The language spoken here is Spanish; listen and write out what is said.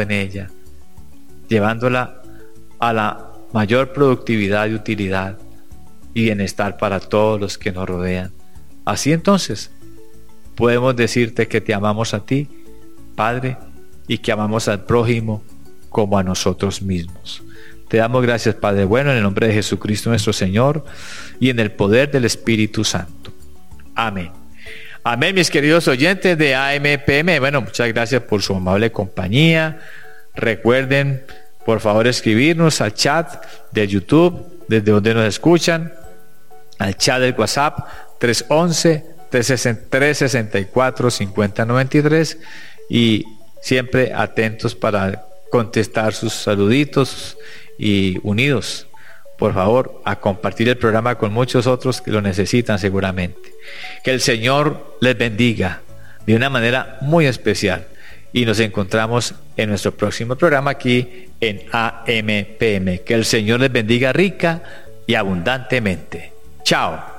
en ella, llevándola a la mayor productividad y utilidad y bienestar para todos los que nos rodean. Así entonces podemos decirte que te amamos a ti, Padre, y que amamos al prójimo como a nosotros mismos. Te damos gracias, Padre bueno, en el nombre de Jesucristo nuestro Señor y en el poder del Espíritu Santo. Amén. Amén, mis queridos oyentes de AMPM. Bueno, muchas gracias por su amable compañía. Recuerden, por favor, escribirnos al chat de YouTube, desde donde nos escuchan, al chat del WhatsApp 311-364-5093 y siempre atentos para contestar sus saluditos y unidos, por favor, a compartir el programa con muchos otros que lo necesitan seguramente. Que el Señor les bendiga de una manera muy especial y nos encontramos en nuestro próximo programa aquí en AMPM. Que el Señor les bendiga rica y abundantemente. Chao.